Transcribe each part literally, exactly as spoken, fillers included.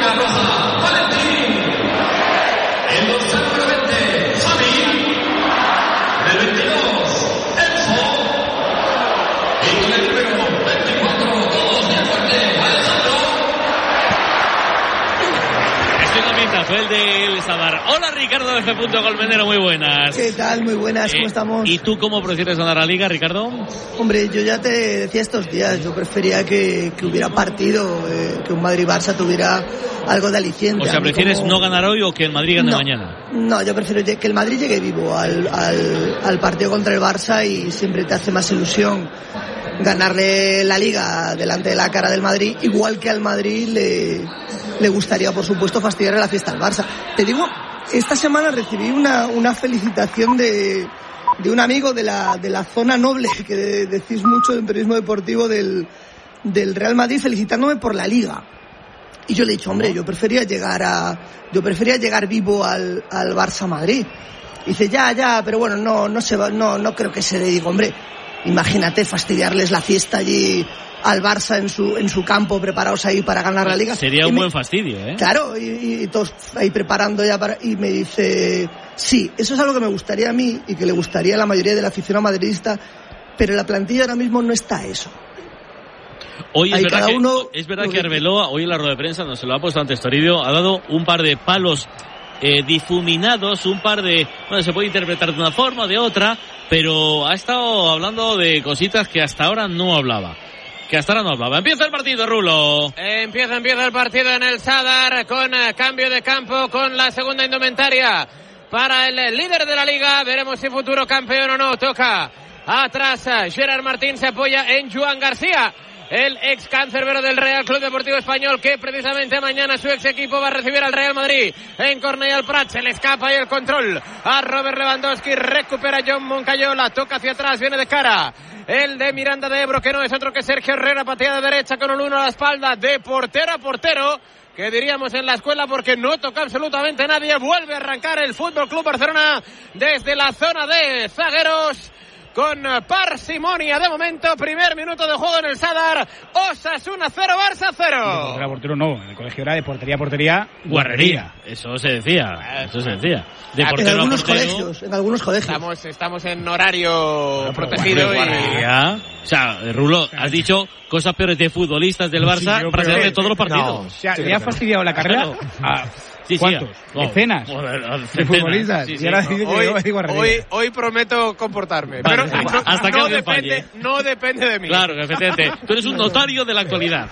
Tarjeta roja, Valentín. El dorsal número veinte, Javi. El veintidós, Enzo. Y con el número veinticuatro, todos bien fuerte, Alejandro. Este comenta fue el del Sadar. Hola Ricardo de F. Colmenero, muy buenas. ¿Qué tal? Muy buenas, ¿cómo eh, estamos? ¿Y tú cómo prefieres ganar la Liga, Ricardo? Hombre, yo ya te decía estos días, yo prefería que, que hubiera partido, eh, que un Madrid-Barça tuviera algo de aliciente. O sea, ¿prefieres como... no ganar hoy o que el Madrid gane no, mañana? No, yo prefiero que el Madrid llegue vivo al, al, al partido contra el Barça y siempre te hace más ilusión ganarle la Liga delante de la cara del Madrid, igual que al Madrid le, le gustaría, por supuesto, fastidiarle la fiesta al Barça. Te digo, esta semana recibí una, una felicitación de, de un amigo de la, de la zona noble, que de, decís mucho en periodismo deportivo, del, del Real Madrid, felicitándome por la Liga. Y yo le he dicho, hombre, yo prefería llegar a, yo prefería llegar vivo al, al Barça Madrid. Y dice, ya, ya, pero bueno, no, no se va, no, no creo que se dé. Digo, hombre, imagínate fastidiarles la fiesta allí al Barça en su en su campo, preparados ahí para ganar la Liga. Sería y un me, buen fastidio, ¿eh? Claro, y, y todos ahí preparando ya para... Y me dice, sí, eso es algo que me gustaría a mí y que le gustaría a la mayoría del aficionado madridista, pero la plantilla ahora mismo no está eso. Hoy es verdad, que, uno, es verdad que Arbeloa, hoy en la rueda de prensa, no se lo ha puesto antes Toribio, ha dado un par de palos eh, difuminados, un par de... Bueno, se puede interpretar de una forma o de otra, pero ha estado hablando de cositas que hasta ahora no hablaba. Que hasta ahora no hablaba. Empieza el partido, Rulo. Eh, empieza, empieza el partido en el Sadar con eh, cambio de campo, con la segunda indumentaria para el eh, líder de la Liga. Veremos si futuro campeón o no. Toca atrás. eh, Gerard Martín se apoya en Joan García, el ex cancerbero del Real Club Deportivo Español, que precisamente mañana su ex equipo va a recibir al Real Madrid en Cornellà al Prat. Se le escapa y el control a Robert Lewandowski, recupera John Moncayola, toca hacia atrás, viene de cara el de Miranda de Ebro, que no es otro que Sergio Herrera, patea de derecha con un uno a la espalda, de portero a portero, que diríamos en la escuela, porque no toca absolutamente nadie. Vuelve a arrancar el Fútbol Club Barcelona desde la zona de zagueros con parsimonia de momento. Primer minuto de juego en el Sadar. Osasuna cero, Barça cero. De portero a portero no, en el colegio era de portería a portería, guarrería. Eso se decía, eso se decía. De en portero algunos a portero, colegios, en algunos colegios. Estamos, estamos en horario no, protegido. Guarrería. Y... O sea, Rulo, has dicho cosas peores de futbolistas del Barça, sí, prácticamente todos los partidos. No, o sea, le ha fastidiado la carrera a... Sí, ¿cuántos? Sí, Decenas de futbolistas. Sí, sí, y ahora no. dice que hoy, yo digo hoy, hoy prometo comportarme. Vale, pero no, hasta no, depende, no depende de mí. Claro, efectivamente. Tú eres un notario de la actualidad.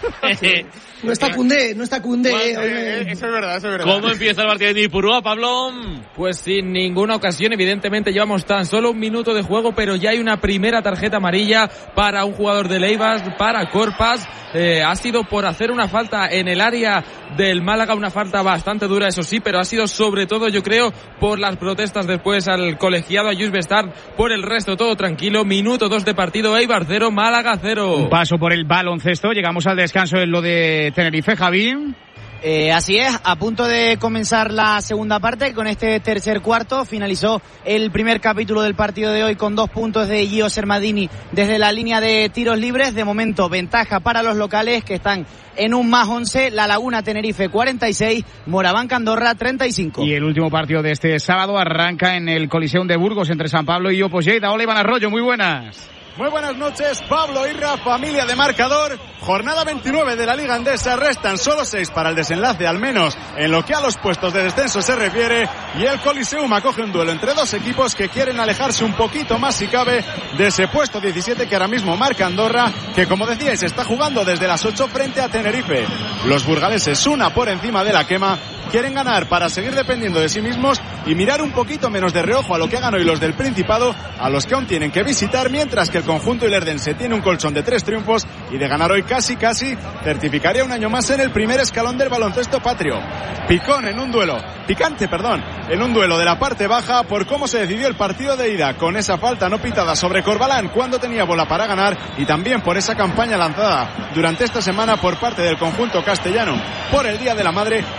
No está Koundé, no está Koundé. Bueno, eh, eso es verdad, eso es verdad. ¿Cómo empieza el partido de Ipurúa, Pablo? Pues sin ninguna ocasión, evidentemente llevamos tan solo un minuto de juego, pero ya hay una primera tarjeta amarilla para un jugador de Leivas, para Corpas. Eh, ha sido por hacer una falta en el área del Málaga, una falta bastante dura, eso sí, pero ha sido sobre todo, yo creo, por las protestas después al colegiado, a Lluís Bestard. Por el resto todo tranquilo. Minuto dos de partido, Eibar cero, Málaga cero. Un paso por el baloncesto, llegamos al descanso en lo de Tenerife, Javi. Eh, así es, a punto de comenzar la segunda parte. Con este tercer cuarto finalizó el primer capítulo del partido de hoy con dos puntos de Gio Sermadini desde la línea de tiros libres. De momento ventaja para los locales, que están en un más once. La Laguna Tenerife cuarenta y seis, Moraván Andorra treinta y cinco. Y el último partido de este sábado arranca en el Coliseum de Burgos entre San Pablo y Opus Lleida. Hola, Iván Arroyo, muy buenas. Muy buenas noches, Pablo Irra, familia de marcador. Jornada veintinueve de la Liga Endesa, restan solo seis para el desenlace, al menos en lo que a los puestos de descenso se refiere. Y el Coliseum acoge un duelo entre dos equipos que quieren alejarse un poquito más, si cabe, de ese puesto diecisiete que ahora mismo marca Andorra, que como decíais está jugando desde las ocho frente a Tenerife. Los burgaleses, una por encima de la quema, quieren ganar para seguir dependiendo de sí mismos y mirar un poquito menos de reojo a lo que hagan hoy los del Principado, a los que aún tienen que visitar, mientras que el conjunto ilerdense tiene un colchón de tres triunfos y de ganar hoy casi casi certificaría un año más en el primer escalón del baloncesto patrio. Picón en un duelo, picante, perdón, en un duelo de la parte baja por cómo se decidió el partido de ida, con esa falta no pitada sobre Corbalán cuando tenía bola para ganar, y también por esa campaña lanzada durante esta semana por parte del conjunto castellano por el Día de la Madre,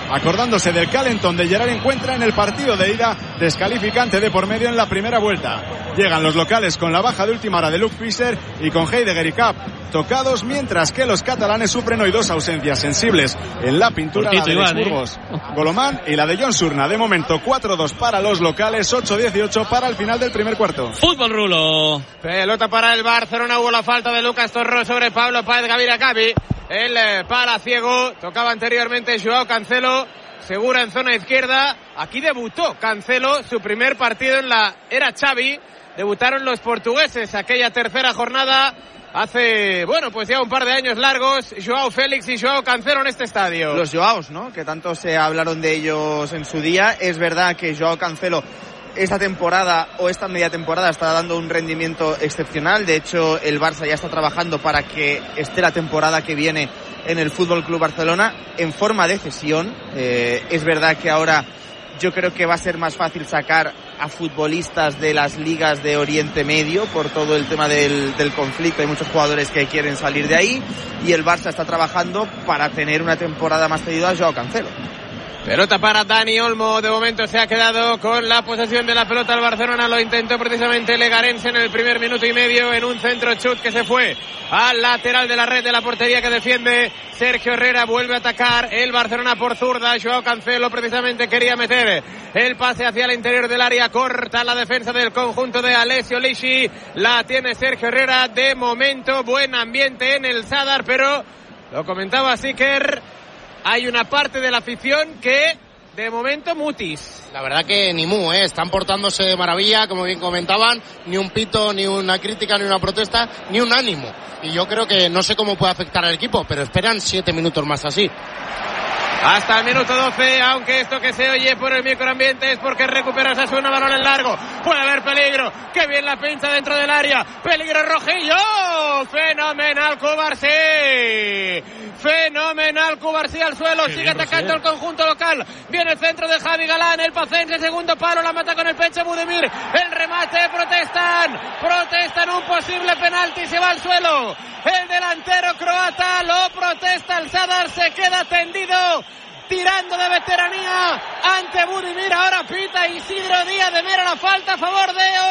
acordándose del calentón de Gerard Encuentra en el partido de ida, descalificante de por medio en la primera vuelta. Llegan los locales con la baja de última hora de Luke Fischer y con Heidegger y Kapp tocados, mientras que los catalanes sufren hoy dos ausencias sensibles en la pintura, la de Alex Burgos, Golomán y la de John Surna. De momento cuatro dos para los locales, ocho dieciocho para el final del primer cuarto. Fútbol rulo. Pelota para el Barcelona, hubo la falta de Lucas Torró sobre Pablo Páez Gavira Cavi. El eh, palaciego, tocaba anteriormente Joao Cancelo, Segura en zona izquierda. Aquí debutó Cancelo, su primer partido en la era Xavi. Debutaron los portugueses aquella tercera jornada hace, bueno, pues ya un par de años largos. Joao Félix y Joao Cancelo en este estadio. Los Joaos, ¿no? Que tanto se hablaron de ellos en su día. Es verdad que Joao Cancelo esta temporada o esta media temporada está dando un rendimiento excepcional. De hecho, el Barça ya está trabajando para que esté la temporada que viene en el Fútbol Club Barcelona en forma de cesión. Eh, es verdad que ahora yo creo que va a ser más fácil sacar a futbolistas de las ligas de Oriente Medio por todo el tema del, del conflicto. Hay muchos jugadores que quieren salir de ahí y el Barça está trabajando para tener una temporada más cedida a Joao Cancelo. Pelota para Dani Olmo, de momento se ha quedado con la posesión de la pelota el Barcelona, lo intentó precisamente Legarense en el primer minuto y medio en un centro chut que se fue al lateral de la red de la portería que defiende Sergio Herrera, vuelve a atacar el Barcelona por zurda, Joao Cancelo precisamente quería meter el pase hacia el interior del área, corta la defensa del conjunto de Alessio Lisci, la tiene Sergio Herrera, de momento buen ambiente en el Sadar, pero lo comentaba Siker, hay una parte de la afición que de momento mutis. La verdad que ni mu, ¿eh? Están portándose de maravilla, como bien comentaban, ni un pito, ni una crítica, ni una protesta, ni un ánimo. Y yo creo que no sé cómo puede afectar al equipo, pero esperan siete minutos más así. Hasta el minuto doce, aunque esto que se oye por el microambiente es porque recupera Osasuna, balón en largo, puede haber peligro, qué bien la pincha dentro del área, peligro Rojillo, fenomenal Cubarsí, fenomenal Cubarsí al suelo, qué sigue atacando el conjunto local, viene el centro de Javi Galán, el pacense, segundo palo, la mata con el pecho Budimir, el remate, protestan, protestan un posible penalti, se va al suelo, el delantero croata lo protesta, el Sadar se queda tendido, tirando de veteranía ante Budimir, ahora pita Isidro Díaz de Mera la falta a favor de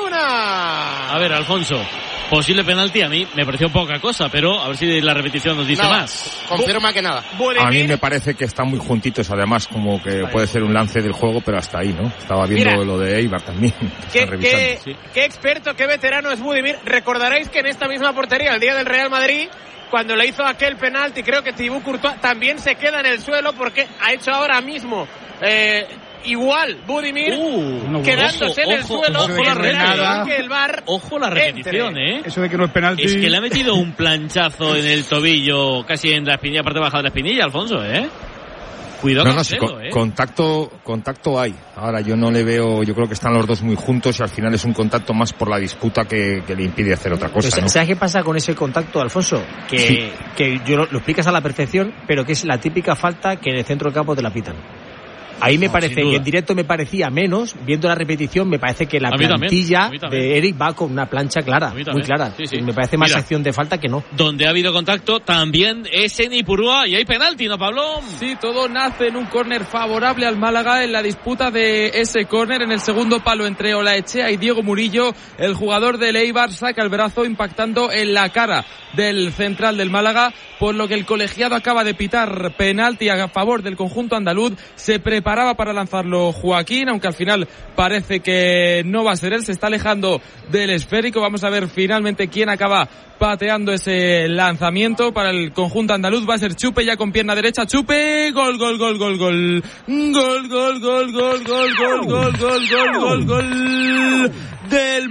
Osasuna. A ver, Alfonso, posible penalti a mí me pareció poca cosa, pero a ver si la repetición nos dice nada, más. Confirma que nada. Budimir. A mí me parece que están muy juntitos, además, como que puede ser un lance del juego, pero hasta ahí, ¿no? Estaba viendo Mira, lo de Eibar también. Qué, qué, sí. qué experto, qué veterano es Budimir. Recordaréis que en esta misma portería, el día del Real Madrid, cuando le hizo aquel penalti, creo que Thibaut Courtois también se queda en el suelo porque ha hecho ahora mismo eh, igual Budimir uh, no, quedándose ojo, en el ojo, suelo ojo, la que el V A R ojo la repetición, entre. ¿eh? Eso de que no es penalti. Es que le ha metido un planchazo en el tobillo, casi en la espinilla, parte baja de la espinilla, Alfonso, ¿eh? Cuidado, no, no, sí, con, ¿eh? contacto, contacto hay. Ahora yo no le veo, yo creo que están los dos muy juntos y al final es un contacto más por la disputa que, que le impide hacer otra cosa, ¿no? ¿Sabes qué pasa con ese contacto, Alfonso? Que, sí. que yo lo, lo explicas a la perfección, pero que es la típica falta que en el centro del campo te la pitan. Ahí me no, parece que en directo me parecía menos, viendo la repetición me parece que la plantilla de Eric va con una plancha clara, muy clara. Sí, sí. Me parece más Mira, acción de falta que no. Donde ha habido contacto también es en Ipurúa y hay penalti, ¿no, Pablo? Sí, todo nace en un córner favorable al Málaga en la disputa de ese córner en el segundo palo entre Olaechea y Diego Murillo. El jugador del Eibar saca el brazo impactando en la cara del central del Málaga, por lo que el colegiado acaba de pitar penalti a favor del conjunto andaluz. Se preparaba para lanzarlo Joaquín, aunque al final parece que no va a ser él, se está alejando del esférico. Vamos a ver finalmente quién acaba pateando ese lanzamiento para el conjunto andaluz. Va a ser Chupe ya con pierna derecha. Chupe, gol, gol, gol, gol, gol. Gol, gol, gol, gol, gol, gol, gol, gol, gol, gol, gol del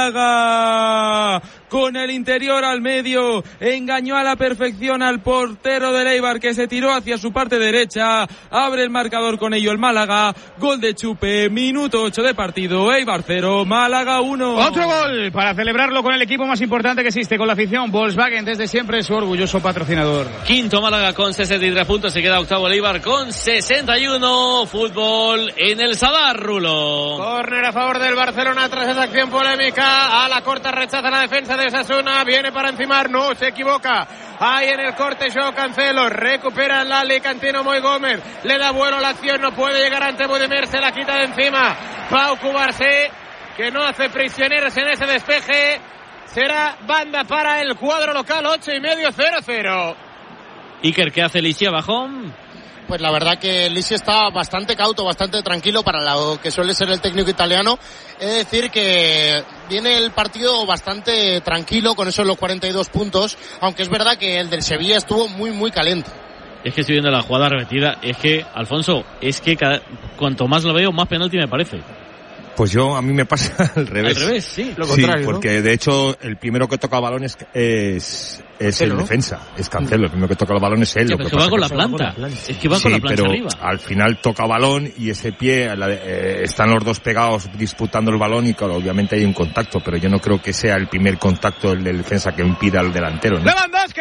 Málaga. Con el interior al medio, engañó a la perfección al portero del Eibar, que se tiró hacia su parte derecha. Abre el marcador con ello el Málaga. Gol de Chupe, minuto ocho de partido. Eibar cero, Málaga uno. Otro gol para celebrarlo con el equipo más importante que existe, con la afición. Volkswagen, desde siempre su orgulloso patrocinador. Quinto Málaga con sesenta y tres puntos, se queda octavo el Eibar con sesenta y uno. Fútbol en el Sadar, Rulo. Córner a favor del Barcelona tras esa acción polémica. A la corta rechaza la defensa defensa de Osasuna, viene para encimar, no se equivoca. Ahí en el corte Joao Cancelo, recupera el alicantino Moi Gómez, le da vuelo a la acción, no puede llegar ante Budimir, se la quita de encima. Pau Cubarsí, que no hace prisioneros en ese despeje. Será banda para el cuadro local, ocho y medio, cero cero. Iker, ¿qué hace Lisi abajo? Pues la verdad que Lisi está bastante cauto, bastante tranquilo para lo que suele ser el técnico italiano. Es decir que viene el partido bastante tranquilo con esos los cuarenta y dos puntos, aunque es verdad que el del Sevilla estuvo muy muy caliente. Es que estoy viendo la jugada repetida, es que, Alfonso, es que cada, cuanto más lo veo, más penalti me parece. Pues yo, a mí me pasa al revés. Al revés, sí. Lo contrario, sí, porque ¿no? De hecho el primero que toca balón es, es, es el ¿no? defensa, es Cancelo. El primero que toca el balón es él. Sí, lo que, que, que va con la planta. Es que va sí, con la planta pero arriba. Al final toca balón y ese pie, la, eh, están los dos pegados disputando el balón y claro, obviamente hay un contacto, pero yo no creo que sea el primer contacto el del defensa que impida al delantero, ¿no? ¡Lewandowski!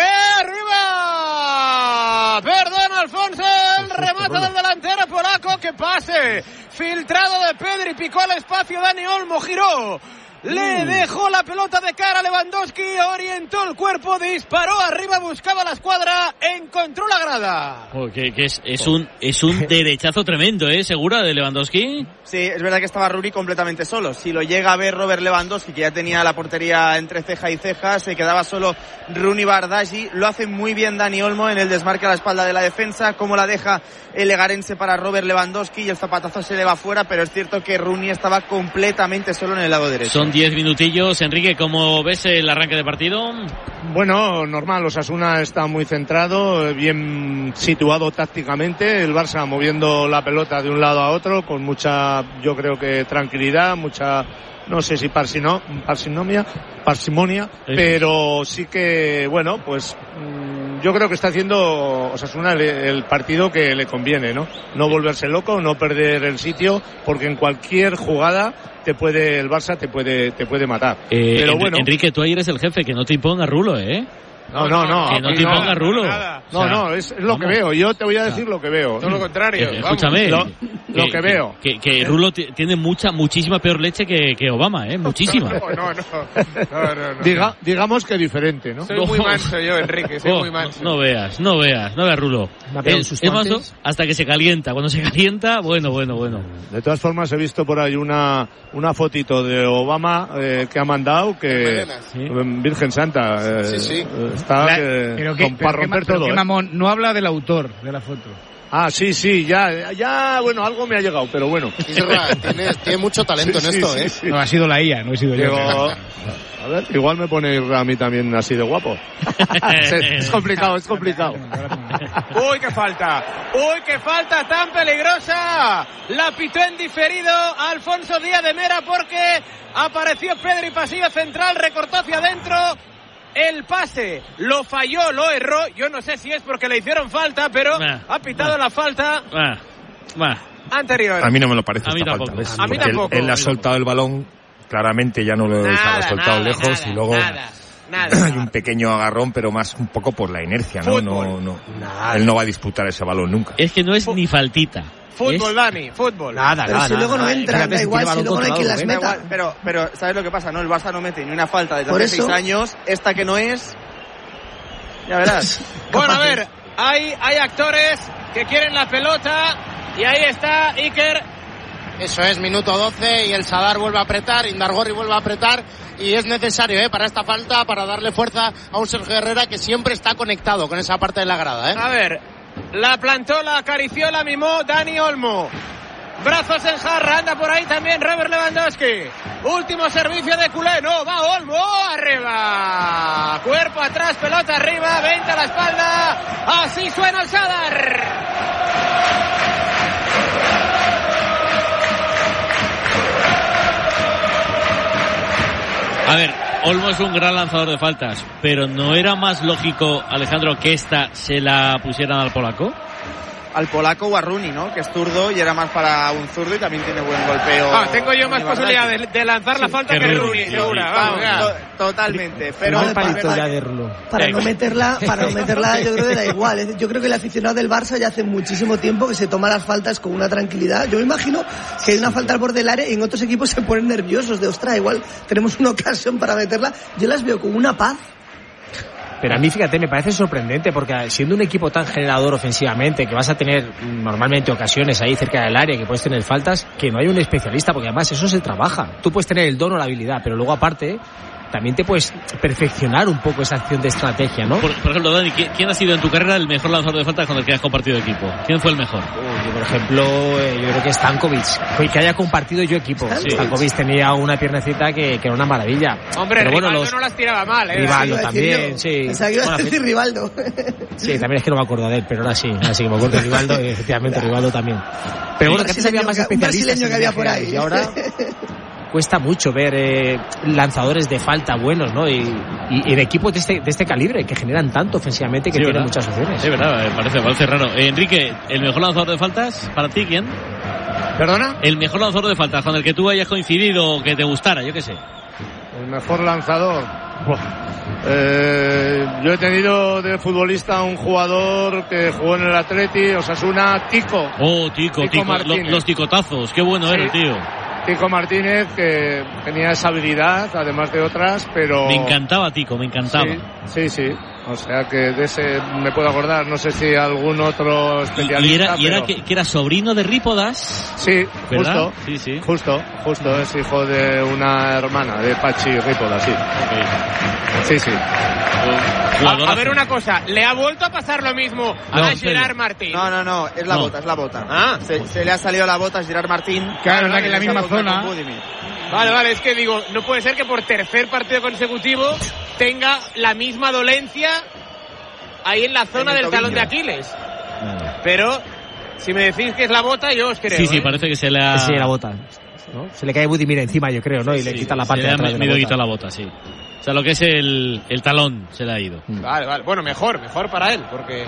¡Arriba! Perdón, Alfonso, el remate del delantero polaco, que pase. Filtrado de Pedri, picó al espacio, Dani Olmo giró. Le dejó la pelota de cara a Lewandowski, orientó el cuerpo, disparó arriba, buscaba la escuadra, encontró la grada. Oh, que, que es, es un es un derechazo tremendo, ¿eh? ¿Segura de Lewandowski? Sí, es verdad que estaba Rooney completamente solo. Si lo llega a ver Robert Lewandowski, que ya tenía la portería entre ceja y ceja, se quedaba solo Rooney Bardghji. Lo hace muy bien Dani Olmo en el desmarque a la espalda de la defensa, como la deja el egarense para Robert Lewandowski y el zapatazo se le va fuera, pero es cierto que Rooney estaba completamente solo en el lado derecho. Son diez minutillos. Enrique, ¿cómo ves el arranque de partido? Bueno, normal, Osasuna está muy centrado, bien situado tácticamente, el Barça moviendo la pelota de un lado a otro con mucha, yo creo que tranquilidad, mucha, no sé si parsino, parsinomia, parsimonia, sí, pero sí que, bueno, pues yo creo que está haciendo Osasuna el, el partido que le conviene, ¿no? No volverse loco, no perder el sitio, porque en cualquier jugada te puede, el Barça te puede, te puede matar. Eh, pero Enri- bueno. Enrique, tú ahí eres el jefe, que no te imponga Rulo, ¿eh? No, no, no. Que no te imponga no, Rulo. Nada. No, o sea, no, es, es lo que veo. Yo te voy a decir lo que veo. Todo lo contrario. Eh, escúchame. Lo, lo que, que veo. Que, que, que Rulo t- tiene mucha, muchísima peor leche que, que Obama, ¿eh? Muchísima. No, no, no. no, no, no. Diga, digamos que diferente, ¿no? Soy muy manso yo, Enrique. Soy oh, muy manso. No veas, no veas, no veas Rulo. Es, es más, hasta que se calienta. Cuando se calienta, bueno, bueno, bueno. De todas formas, he visto por ahí una, una fotito de Obama eh, que ha mandado que... ¿Sí? Virgen Santa. Eh, sí, sí. Está... La, que, pero que, para romper pero todo. que, ¿eh? mamón, no habla del autor de la foto. Ah, sí, sí, ya, ya, bueno, algo me ha llegado, pero bueno. Isra, tiene, tiene mucho talento sí, en esto, sí, ¿eh? Sí. No, ha sido la I A, no he sido Digo, yo. a ver, igual me pone a mí también así de guapo. Es complicado, es complicado. Uy, qué falta. Uy, qué falta tan peligrosa. La pitó en diferido Alfonso Díaz de Mera porque apareció Pedri pasillo central, recortó hacia adentro. El pase lo falló, lo erró. Yo no sé si es porque le hicieron falta, pero bah, ha pitado bah, la falta bah, bah. anterior. A mí no me lo parece a esta mí falta. ¿Ves? A mí tampoco. Él, él ha soltado el balón, claramente ya no lo nada, ha soltado nada, lejos nada, y luego nada, nada, hay un pequeño agarrón, pero más un poco por la inercia, ¿no? no, no él no va a disputar ese balón nunca. Es que no es ni faltita. Fútbol, ¿Es? Dani, fútbol. Nada, pero nada, si luego nada, no entra, da igual, si luego no hay quien las meta. Igual, pero, pero, ¿sabes lo que pasa? No, el Barça no mete ni una falta desde hace seis años. Esta que no es, ya verás. Bueno, a ver, hay, hay actores que quieren la pelota y ahí está Iker. Eso es, minuto doce y el Sadar vuelve a apretar, Indargorri vuelve a apretar y es necesario ¿eh? para esta falta, para darle fuerza a un Sergio Herrera que siempre está conectado con esa parte de la grada. ¿eh? A ver, la plantó, la acarició, la mimó Dani Olmo. Brazos en jarra, anda por ahí también Robert Lewandowski. Último servicio de culé, no, va Olmo, arriba. Cuerpo atrás, pelota arriba, veinte a la espalda. Así suena el Sadar. A ver, Olmo es un gran lanzador de faltas, pero ¿no era más lógico, Alejandro, que esta se la pusieran al polaco? al polaco o a Rooney, ¿no? Que es zurdo y era más para un zurdo y también tiene buen golpeo. Ah, tengo yo más posibilidad de, de lanzar sí, la falta que, que Rooney, segura. Vamos, vamos, to, totalmente. Pero no, para, para, de para no meterla, para no meterla, yo creo que da igual. Yo creo que el aficionado del Barça ya hace muchísimo tiempo que se toma las faltas con una tranquilidad. Yo me imagino que hay una falta al borde del área y en otros equipos se ponen nerviosos de ostras, igual tenemos una ocasión para meterla. Yo las veo con una paz. Pero a mí, fíjate, me parece sorprendente porque siendo un equipo tan generador ofensivamente, que vas a tener normalmente ocasiones ahí cerca del área, que puedes tener faltas, que no hay un especialista, porque además eso se trabaja. Tú puedes tener el don o la habilidad, pero luego aparte también te puedes perfeccionar un poco esa acción de estrategia, ¿no? Por, por ejemplo, Dani, ¿quién ha sido en tu carrera el mejor lanzador de faltas con el que has compartido equipo? ¿Quién fue el mejor? Uy, por ejemplo, eh, yo creo que Stankovic, que haya compartido yo equipo. Sí. Stankovic tenía una piernecita que, que era una maravilla. Hombre, pero bueno, Rivaldo los... no las tiraba mal, ¿eh? Rivaldo también, sí. O sea, iba a decir Rivaldo. Sí, también es que no me acuerdo de él, pero ahora sí, ahora sí que me acuerdo de Rivaldo, y efectivamente Rivaldo también. Pero bueno, que antes había más especialistas. Un brasileño que había por ahí. Y ahora cuesta mucho ver eh, lanzadores de falta buenos, ¿no? Y, y, y de equipos de este, de este calibre, que generan tanto ofensivamente que sí, tienen muchas opciones. Sí, verdad, me parece, parece raro. Eh, Enrique, ¿el mejor lanzador de faltas para ti quién? ¿Perdona? El mejor lanzador de faltas con el que tú hayas coincidido, que te gustara, yo qué sé. El mejor lanzador. Eh, yo he tenido de futbolista un jugador que jugó en el Atleti, Osasuna, Tico. Oh, Tico, Tico, Tico Lo, los ticotazos, qué bueno sí. Era, tío. Tico Martínez, que tenía esa habilidad, además de otras, pero... Me encantaba Tico, me encantaba. Sí, sí, sí. O sea que de ese me puedo acordar, no sé si algún otro especialista. Y era, y era pero... que, que era sobrino de Rípodas. Sí, ¿verdad? justo. Sí, sí. Justo, justo, es hijo de una hermana de Pachi Rípodas, sí. Okay. Sí, sí. A, a ver una cosa, ¿le ha vuelto a pasar lo mismo no, a Gerard Martín? No, no, no, es la no. bota, es la bota. Ah, se, se le ha salido la bota a Gerard Martín. Claro, verdad que en la misma zona. Vale, vale, es que digo, no puede ser que por tercer partido consecutivo tenga la misma dolencia ahí en la zona en del tobillo. Talón de Aquiles. Vale. Pero si me decís que es la bota, yo os creo. Sí, sí, ¿eh? Parece que se le ha... Sí, la bota, ¿no? Se le cae Budimir encima, yo creo, ¿no? Y sí, le quita la parte de atrás de la bota. quita la bota, sí. O sea, lo que es el, el talón se le ha ido. Vale, vale. Bueno, mejor, mejor para él, porque...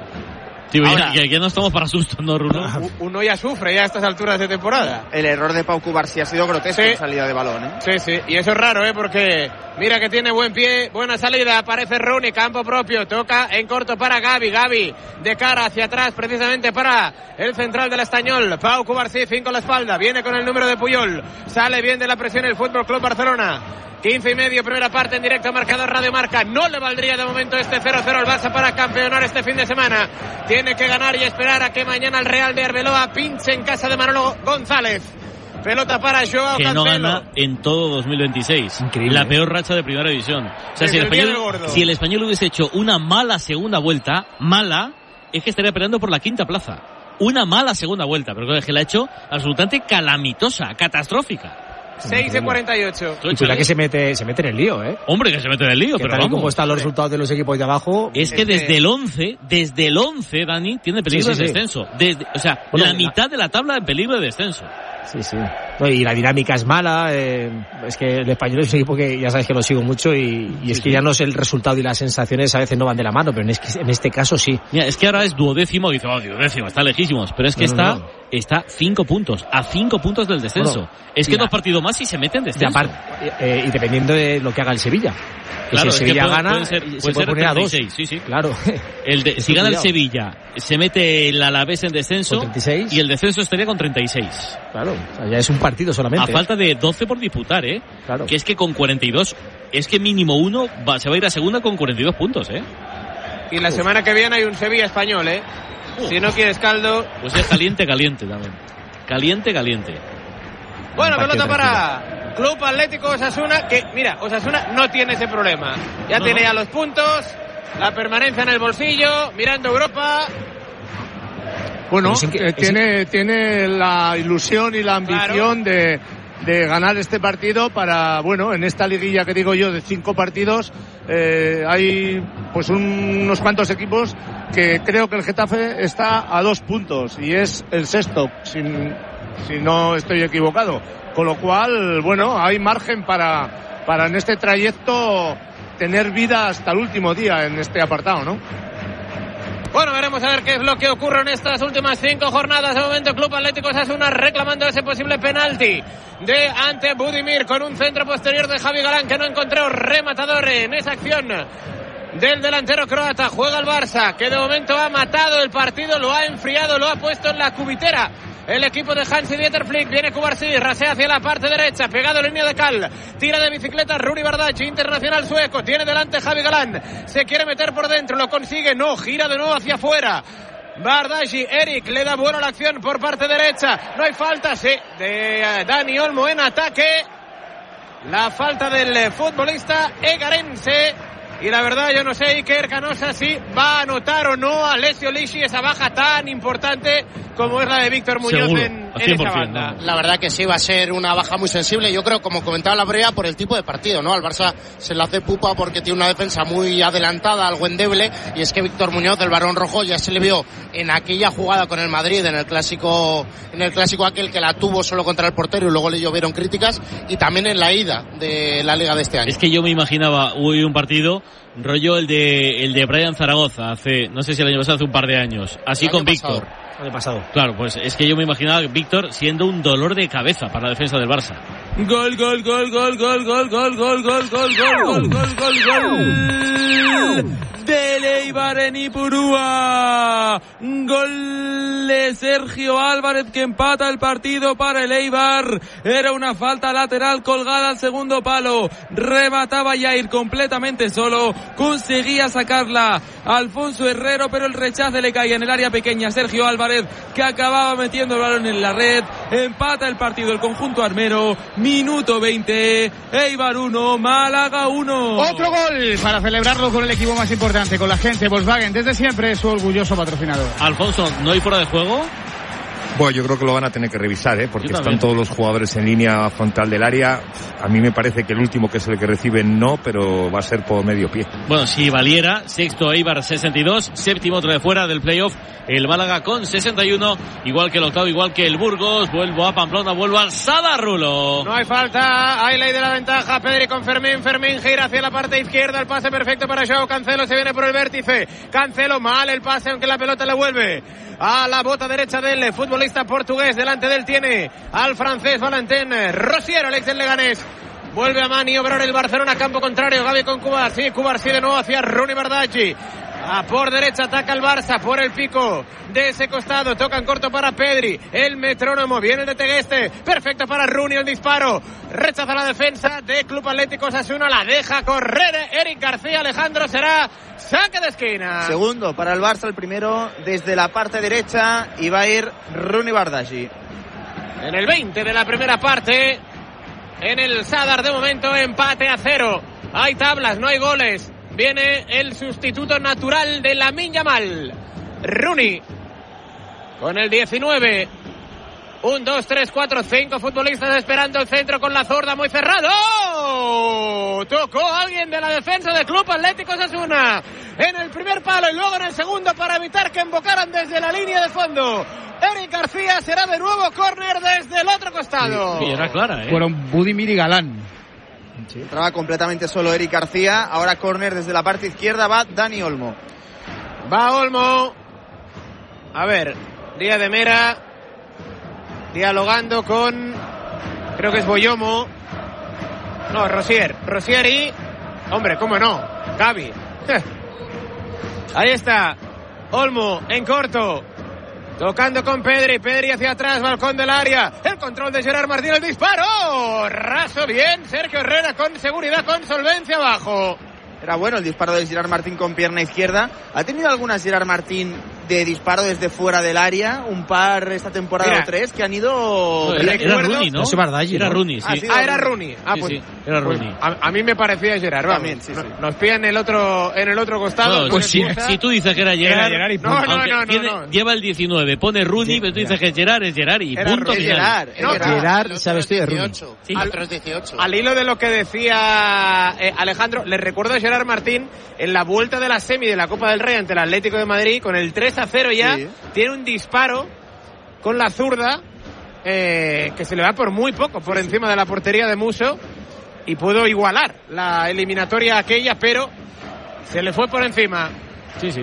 Tío, ahora, ya, ya no estamos para susto, ¿no, Rulo? Uno ya sufre ya a estas alturas de temporada. El error de Pau Cubarsí ha sido grotesco sí. En salida de balón, ¿eh? Sí, sí, y eso es raro, ¿eh? Porque mira que tiene buen pie, buena salida, aparece Rooney, campo propio, toca en corto para Gavi, Gavi de cara hacia atrás, precisamente para el central del Estañol, Pau Cubarsí, cinco a la espalda, viene con el número de Puyol, sale bien de la presión el Fútbol Club Barcelona. quince y medio, primera parte en directo, marcador Radio Marca. No le valdría de momento este cero cero al Barça para campeonar este fin de semana. Tiene que ganar y esperar a que mañana el Real de Arbeloa pinche en casa de Manolo González. Pelota para Joao que Cancelo. No gana en todo dos mil veintiséis. Increíble. La peor racha de primera división. O sea, si el, español, si el español hubiese hecho una mala segunda vuelta, mala, es que estaría peleando por la quinta plaza. Una mala segunda vuelta, pero es que la ha hecho absolutamente calamitosa, catastrófica. seis de cuarenta y ocho. Y cuidado que se mete, se mete en el lío, ¿eh? Hombre, que se mete en el lío, que pero tal y vamos. como están los resultados de los equipos de abajo... Es que desde el once, desde el once, Dani, tiene peligro sí, sí, de descenso. Sí. Desde, o sea, bueno, la mitad de la tabla en peligro de descenso. Sí, sí. No, y la dinámica es mala. Eh, es que el Español es un equipo que ya sabes que lo sigo mucho y, y es sí, que sí. Ya no sé el resultado y las sensaciones a veces no van de la mano, pero en, es que, en este caso sí. Mira, es que ahora es duodécimo, dice, oh, duodécimo, está lejísimos, pero es que no, está, no, no. está cinco puntos, a cinco puntos del descenso. Bueno, es que mira, dos partidos más y se meten descenso. Y, aparte, eh, y dependiendo de lo que haga el Sevilla. Que claro, si el Sevilla puede, gana, puede ser, se puede puede ser poner a dos. Sí, sí. Claro. El de, si gana el Sevilla, se mete el Alavés en descenso treinta y seis. Y el descenso estaría con treinta y seis. Claro, o sea, ya es un partido solamente. A falta de doce por disputar, ¿eh? Claro. Que es que con cuarenta y dos, es que mínimo uno va, se va a ir a segunda con cuarenta y dos puntos, ¿eh? Y la Uf. semana que viene hay un Sevilla español, ¿eh? Uf. Si no quieres caldo... Pues es caliente, caliente también. Caliente, caliente. Bueno, pelota para Club Atlético Osasuna, que mira, Osasuna no tiene ese problema. Ya no, tiene ya los puntos, la permanencia en el bolsillo, mirando Europa. Bueno, eh, tiene, tiene la ilusión y la ambición claro. de, de ganar este partido para, bueno, en esta liguilla que digo yo de cinco partidos, eh, hay pues un, unos cuantos equipos que creo que el Getafe está a dos puntos y es el sexto, sin, si no estoy equivocado. Con lo cual, bueno, hay margen para, para en este trayecto tener vida hasta el último día en este apartado, ¿no? Bueno, veremos a ver qué es lo que ocurre en estas últimas cinco jornadas. De momento, Club Atlético Osasuna reclamando ese posible penalti de ante Budimir con un centro posterior de Javi Galán que no encontró rematador en esa acción del delantero croata. Juega el Barça, que de momento ha matado el partido, lo ha enfriado, lo ha puesto en la cubitera. El equipo de Hansi-Dieter Flick. Viene Cubarsí, rasea hacia la parte derecha, pegado en línea de cal, tira de bicicleta Runi Bardacci, internacional sueco, tiene delante Javi Galán, se quiere meter por dentro, lo consigue, no, gira de nuevo hacia afuera. Bardacci, Eric le da buena la acción por parte derecha, no hay falta, sí, de Dani Olmo en ataque. La falta del futbolista egarense. Y la verdad, yo no sé, Iker Canosa, si va a anotar o no a Alessio Lisci esa baja tan importante como es la de Víctor Muñoz. Seguro, en, en esa banda. La verdad que sí, va a ser una baja muy sensible. Yo creo, como comentaba la Brea, por el tipo de partido, ¿no? Al Barça se le hace pupa porque tiene una defensa muy adelantada, algo endeble, y es que Víctor Muñoz, el Barón Rojo, ya se le vio en aquella jugada con el Madrid, en el clásico, en el clásico aquel que la tuvo solo contra el portero y luego le llovieron críticas, y también en la ida de la Liga de este año. Es que yo me imaginaba hoy un partido rollo el de el de Brian Zaragoza hace, no sé si el año pasado, hace un par de años, así con Víctor. El año pasado. Claro, pues es que yo me imaginaba Víctor siendo un dolor de cabeza para la defensa del Barça. Gol, gol, gol, gol, gol, gol, gol, gol, gol, gol, gol, gol, gol, gol. Del Eibar en Ipurúa. Gol de Sergio Álvarez que empata el partido para el Eibar. Era una falta lateral colgada al segundo palo. Remataba Jair completamente solo. Conseguía sacarla Alfonso Herrero, pero el rechace le caía en el área pequeña. Sergio Álvarez, que acababa metiendo el balón en la red. Empata el partido el conjunto armero. Minuto veinte. Eibar uno, Málaga uno. Otro gol para celebrarlo con el equipo más importante, con la gente. Volkswagen, desde siempre, su orgulloso patrocinador. Alfonso, ¿no hay fuera de juego? Bueno, yo creo que lo van a tener que revisar, ¿eh? Porque están todos los jugadores en línea frontal del área. A mí me parece que el último, que es el que recibe, no, pero va a ser por medio pie. Bueno, si valiera, sexto Eibar sesenta y dos, séptimo otro de fuera del playoff, el Málaga con sesenta y uno, igual que el octavo, igual que el Burgos. Vuelvo a Pamplona, vuelvo al Sadarrulo. No hay falta, hay ley de la ventaja. Pedri con Fermín, Fermín gira hacia la parte izquierda, el pase perfecto para Joao Cancelo, se viene por el vértice. Cancelo, mal el pase, aunque la pelota le vuelve a la bota derecha del futbolista portugués. Delante de él tiene al francés Valentín Rosier, el ex del Leganés. Vuelve a maniobrar el Barcelona, campo contrario. Gavi con Cubarsí, Cubarsí de nuevo hacia Runi Bardacci. A por derecha ataca el Barça, por el pico de ese costado, toca en corto para Pedri, el metrónomo, viene de Tegueste, perfecto para Runi, el disparo, rechaza la defensa de Club Atlético Osasuna, la deja correr Eric García. Alejandro, será saque de esquina. Segundo para el Barça, el primero desde la parte derecha, y va a ir Runi Bardacci. En el veinte de la primera parte, en el Sadar de momento empate a cero, hay tablas, no hay goles. Viene el sustituto natural de Lamine Yamal, Rooney, con el diecinueve. Un, dos, tres, cuatro, cinco futbolistas esperando el centro con la zurda muy cerrado. ¡Oh! Tocó alguien de la defensa del Club Atlético Osasuna en el primer palo y luego en el segundo para evitar que embocaran desde la línea de fondo. Eric García, será de nuevo córner desde el otro costado. Sí, era clara, ¿eh? Fueron Budimir y Galán. Sí. Entraba completamente solo Eric García. Ahora córner desde la parte izquierda, va Dani Olmo. Va Olmo. A ver, Díaz de Mera dialogando con, creo que es Boyomo. No, Rosier. Rosier y, hombre, cómo no, Gavi. Ahí está Olmo en corto, tocando con Pedri, Pedri hacia atrás, balcón del área, el control de Gerard Martín, el disparo, raso bien, Sergio Herrera con seguridad, con solvencia abajo. Era bueno el disparo de Gerard Martín con pierna izquierda. ¿Ha tenido algunas Gerard Martín de disparo desde fuera del área? Un par esta temporada. Mira, o tres que han ido... No, era, era Rooney, ¿no? No Bardacci, era ¿no? Rooney, sí. Ah, sí, ah era Rooney. Ah, pues, sí, sí, era Rooney. Pues, a, a mí me parecía Gerard. También, sí, sí. Nos pilla en el otro, en el otro costado. No, pues si, si tú dices que era Gerard, era Gerard y no, no, no, no, tiene, no. Lleva el diecinueve, pone Rooney, pero tú dices que es Gerard, es Gerard y era punto final. Gerard, no, Gerard, Gerard se ha vestido de Rooney. Sí, al, dieciocho. Al hilo de lo que decía eh, Alejandro, le recuerdo a Gerard Martín en la vuelta de la semi de la Copa del Rey ante el Atlético de Madrid, con el tres a cero ya, sí. Tiene un disparo con la zurda eh, que se le va por muy poco por encima de la portería de Musso y pudo igualar la eliminatoria aquella, pero se le fue por encima. Sí, sí.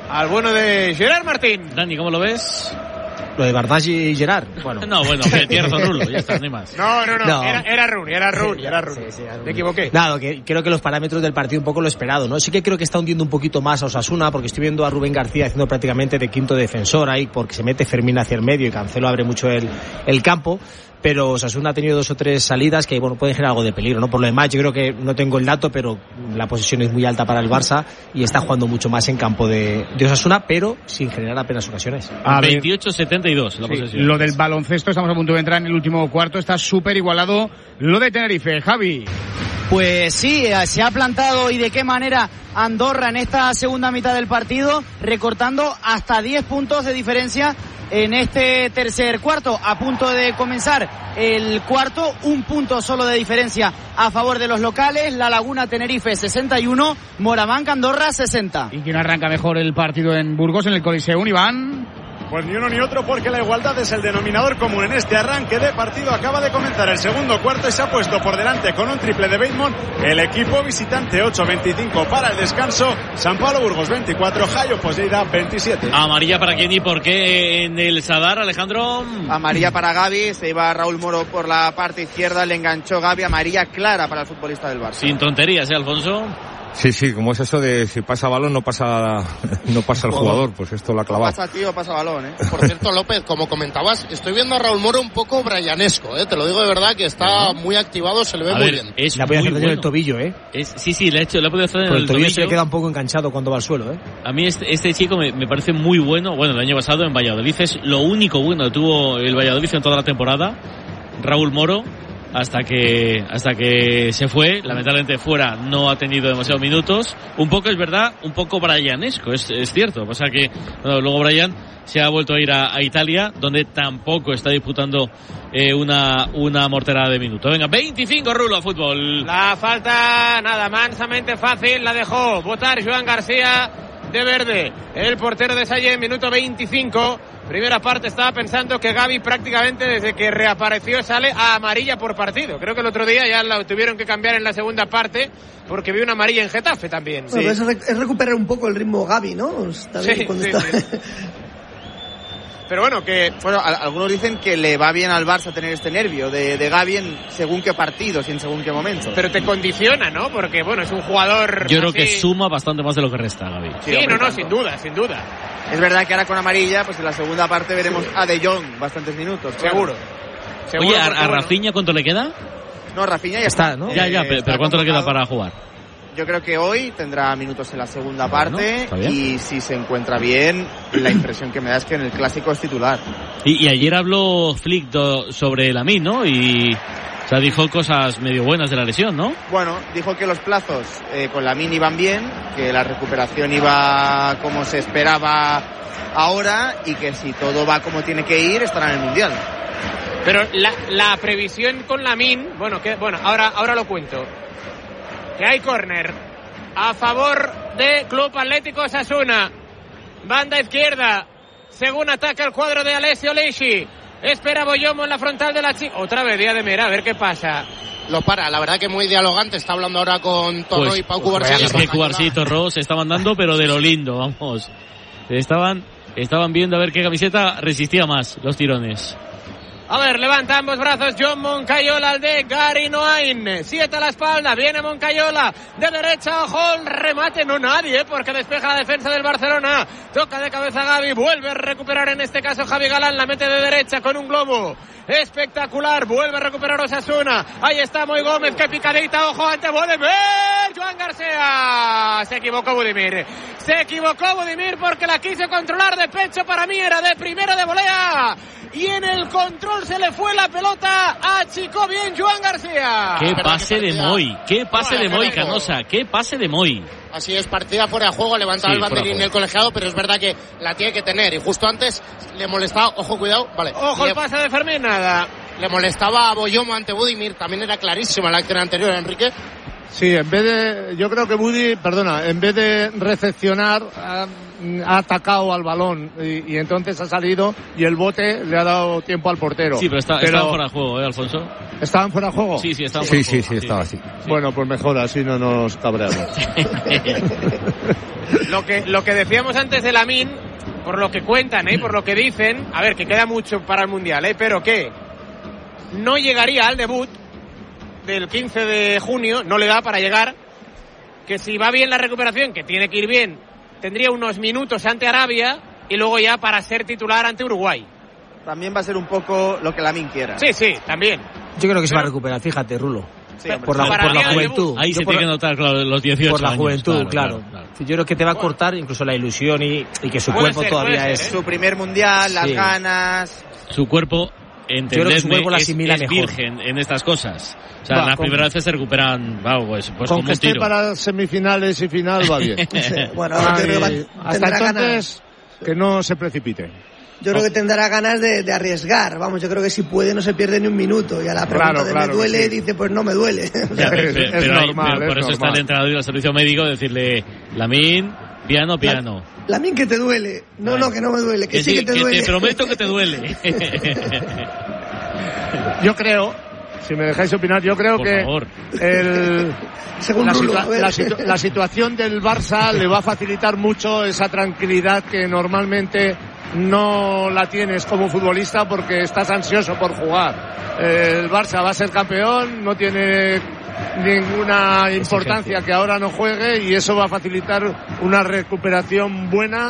al bueno de Gerard Martín. Dani, ¿cómo lo ves? Lo de Bardach y Gerard, bueno. No, bueno, tienes razón, Rulo, ya está, no hay más. No, no, no, No. era, era Rooney, era Rooney, era Rooney. Sí, sí, era Rooney. Me equivoqué. Nada, que creo que los parámetros del partido un poco lo esperado, ¿no? Sí que creo que está hundiendo un poquito más a Osasuna, porque estoy viendo a Rubén García haciendo prácticamente de quinto defensor ahí, porque se mete Fermín hacia el medio y Cancelo abre mucho el, el campo. Pero Osasuna ha tenido dos o tres salidas que, bueno, pueden generar algo de peligro, ¿no? Por lo demás, yo creo que no tengo el dato, pero la posesión es muy alta para el Barça y está jugando mucho más en campo de, de Osasuna, pero sin generar apenas ocasiones. veintiocho setenta y dos la sí, posesión. Lo del baloncesto, estamos a punto de entrar en el último cuarto, está súper igualado lo de Tenerife. Javi. Pues sí, se ha plantado y de qué manera Andorra en esta segunda mitad del partido, recortando hasta diez puntos de diferencia en este tercer cuarto. A punto de comenzar el cuarto, un punto solo de diferencia a favor de los locales. La Laguna Tenerife sesenta y uno, Morabanca Andorra sesenta. ¿Y quién arranca mejor el partido en Burgos, en el Coliseum, Iván? Pues ni uno ni otro, porque la igualdad es el denominador común en este arranque de partido. Acaba de comenzar el segundo cuarto y se ha puesto por delante con un triple de Bateman el equipo visitante. Ocho veinticinco para el descanso. San Pablo Burgos veinticuatro, Jayo Poseida veintisiete. Amarilla para quién y por qué en el Sadar, Alejandro. Amarilla para Gavi, se iba Raúl Moro por la parte izquierda, le enganchó Gavi. Amarilla clara para el futbolista del Barça. Sin tonterías, ¿eh, Alfonso? Sí, sí, como es eso de si pasa balón no pasa no pasa el jugador, pues esto lo ha clavado. Pasa tío, pasa balón, ¿eh? Por cierto, López, como comentabas, estoy viendo a Raúl Moro un poco brianesco, ¿eh? Te lo digo de verdad, que está muy activado, se le ve a muy ver, bien. Es le ha podido hacer bueno. el tobillo, ¿eh? Es, sí, sí, le ha hecho, le ha podido hacer en el, el tobillo. tobillo se le queda un poco enganchado cuando va al suelo, ¿eh? A mí este, este chico me, me parece muy bueno. Bueno, el año pasado en Valladolid es lo único bueno que tuvo el Valladolid en toda la temporada. Raúl Moro. Hasta que hasta que se fue, lamentablemente fuera, no ha tenido demasiados minutos. Un poco, es verdad, un poco brianesco, es, es cierto. Pasa que bueno, luego Brian se ha vuelto a ir a, a Italia, donde tampoco está disputando eh, una, una morterada de minutos. Venga, veinticinco, Rulo, a fútbol. La falta, nada, mansamente fácil, la dejó votar Joan García de verde. El portero de Salle, minuto veinticinco. Primera parte estaba pensando que Gavi prácticamente desde que reapareció sale a amarilla por partido. Creo que el otro día ya la tuvieron que cambiar en la segunda parte porque vi una amarilla en Getafe también. Bueno, Sí. es, es recuperar un poco el ritmo Gavi, ¿no? Está bien Sí, cuando sí, está... sí. Pero bueno, que Bueno, a- algunos dicen que le va bien al Barça tener este nervio de, de Gavi en según qué partidos y en según qué momentos. pero te condiciona, ¿no? Porque bueno, es un jugador. Yo creo así- que suma bastante más de lo que resta, Gavi. Sí, Sí, hombre, no, no, tanto. sin duda, sin duda. Es verdad que ahora con amarilla, pues en la segunda parte veremos a De Jong bastantes minutos. claro. Seguro. Seguro Oye, ¿a, porque, a bueno, Rafinha cuánto le queda? No, Rafinha ya Está, está. ¿no? ya, ya, Eh, pero, está pero ¿cuánto le queda convocado. para jugar? Yo creo que hoy tendrá minutos en la segunda Bueno, parte está bien. y si se encuentra bien, la impresión que me da es que en el clásico es titular. Y, y ayer habló Flick do- sobre Lamine, ¿no? Y o sea, dijo cosas medio buenas de la lesión, ¿no? Bueno, dijo que los plazos eh, con la Mini iban bien, que la recuperación iba como se esperaba ahora y que si todo va como tiene que ir estará en el Mundial. Pero la, la previsión con Lamine, bueno, que, bueno, ahora, ahora lo cuento. Que hay córner a favor de Club Atlético Osasuna. Banda izquierda, según ataca el cuadro de Alessio Lesci. Espera Boyomo en la frontal de la chica. Otra vez Díaz de Mera, a ver qué pasa. Lo para, la verdad que muy dialogante, está hablando ahora con Tono Pues, y Pau pues, Cubarsí. es que Cubarsí y Torró se estaban dando, pero de lo lindo, vamos. Estaban, estaban viendo a ver qué camiseta resistía más los tirones. A ver, levanta ambos brazos John Moncayola al de Gary Noain. Siete a la espalda, viene Moncayola. De derecha, ojo, el remate, no nadie, porque despeja la defensa del Barcelona. Toca de cabeza Gavi, vuelve a recuperar en este caso Javi Galán, la mete de derecha con un globo. Espectacular, vuelve a recuperar Osasuna. Ahí está Moy Gómez, que picadita, ojo ante Budimir. Joan García. Se equivocó Budimir. Se equivocó Budimir porque la quiso controlar de pecho, para mí era de primera de volea. Y en el control se le fue la pelota, achicó bien Joan García. Qué Pero pase que de parecía- Moy, qué pase No, de Moy, pero- Canosa, qué pase de Moy. Así es, partida fuera de juego, levantaba Sí, el fuera de banderín juego. el colegiado, pero es verdad que la tiene que tener. Y justo antes le molestaba, ojo, cuidado, vale. Ojo le, el pase de Fermín, nada. le molestaba a Boyomo ante Budimir, también era clarísima la acción anterior, Enrique. Sí, en vez de, yo creo que Budi, perdona, en vez de recepcionar, ha, ha atacado al balón y, y entonces ha salido y el bote le ha dado tiempo al portero. Sí, pero, está, estaban fuera de juego, ¿eh, Alfonso? ¿Estaban fuera de juego? Sí, sí, estaban fuera Sí, de sí, juego. sí, estaba así. Bueno, pues mejor, así no nos cabreamos. Lo que, lo que decíamos antes de Lamine, por lo que cuentan, ¿eh? Por lo que dicen, a ver, que queda mucho para el Mundial, ¿eh? Pero que no llegaría al debut del quince de junio, no le da para llegar, que si va bien la recuperación, que tiene que ir bien, tendría unos minutos ante Arabia y luego ya para ser titular ante Uruguay. También va a ser un poco lo que Lamine quiera. Sí, sí, también. Yo creo que se va a recuperar, fíjate, Rulo. Sí, por, la, por la juventud. Ahí se por, tiene que notar, claro, los dieciocho por la años, juventud, claro, claro, claro. Yo creo que te va a cortar incluso la ilusión y, y que su puede cuerpo ser, todavía ser, es... ¿eh? Su primer mundial, las sí. ganas... Su cuerpo, entendedme, su cuerpo la es, asimila es mejor. virgen en estas cosas. O sea, Va, las con, primeras veces se recuperan, wow, pues, pues con como que un tiro. esté para semifinales y final va bien. Sí, bueno, Ay, creo que va, hasta tendrá entonces, ganas. que no se precipite. Yo creo que tendrá ganas de, de arriesgar. Vamos, yo creo que si puede no se pierde ni un minuto. Y a la pregunta Claro, de claro me duele, sí. dice, pues no me duele. Ya, pero, es, pero, es pero hay, normal, pero por es eso está el normal. entrenador y el servicio médico decirle, Lamine, piano, piano. La, Lamine, que te duele. No, Vale. no, que no me duele. Que, Que sí, sí, que te que duele. te prometo que te duele. Yo creo, si me dejáis opinar, yo creo Por que favor. el, Según la, Rulo, situa- a ver. la, situ- la situación del Barça le va a facilitar mucho esa tranquilidad que normalmente no la tienes como futbolista porque estás ansioso por jugar. El Barça va a ser campeón, no tiene ninguna importancia que ahora no juegue y eso va a facilitar una recuperación buena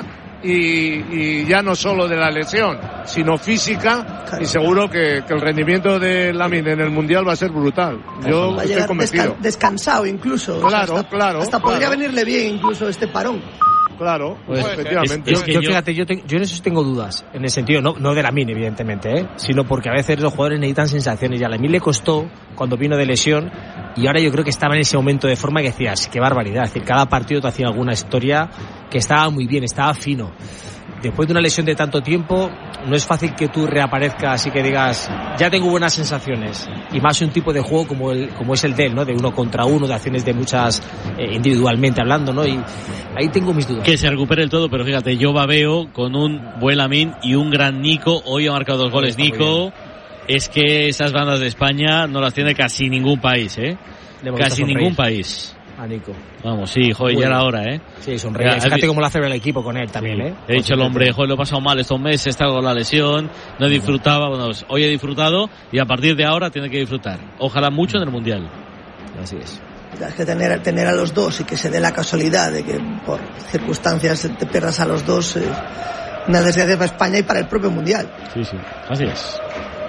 y, y ya no solo de la lesión, sino física, y seguro que, que el rendimiento de Lamine en el Mundial va a ser brutal. Yo Va a estoy llegar convencido. descan- descansado incluso. Claro, O sea, hasta, claro, Hasta podría claro. venirle bien incluso este parón. Claro, Pues, efectivamente. es- Yo, que yo, yo- fíjate, yo, te- yo en eso tengo dudas, en el sentido, no, no de Lamine, evidentemente, ¿eh? Sino porque a veces los jugadores necesitan sensaciones y a Lamine le costó cuando vino de lesión y ahora yo creo que estaba en ese momento de forma que decías, qué barbaridad, es decir, cada partido te hacía alguna historia que estaba muy bien, estaba fino. Después de una lesión de tanto tiempo, no es fácil que tú reaparezcas y que digas, ya tengo buenas sensaciones. Y más un tipo de juego como el como es el de él, ¿no? De uno contra uno, de acciones de muchas, eh, individualmente hablando, ¿no? Y ahí tengo mis dudas. Que se recupere el todo, pero fíjate, yo babeo con un buen Lamine y un gran Nico. Hoy ha marcado dos goles Nico. Es que esas bandas de España no las tiene casi ningún país, ¿eh? Le hemos visto Casi sonreír ningún país. a Nico. Vamos, sí, joder, ya era hora, ¿eh? Sí, sonreír. Ya, Fíjate he- cómo lo hace el equipo con él también, ¿eh? He dicho el hombre, joder, lo he pasado mal estos meses, he estado con la lesión, no disfrutaba, bueno, pues hoy he disfrutado y a partir de ahora tiene que disfrutar. Ojalá mucho en el Mundial. Así es. Es que tener, tener a los dos y que se dé la casualidad de que por circunstancias te pierdas a los dos, es una desgracia para España y para el propio Mundial. Sí, sí, así es.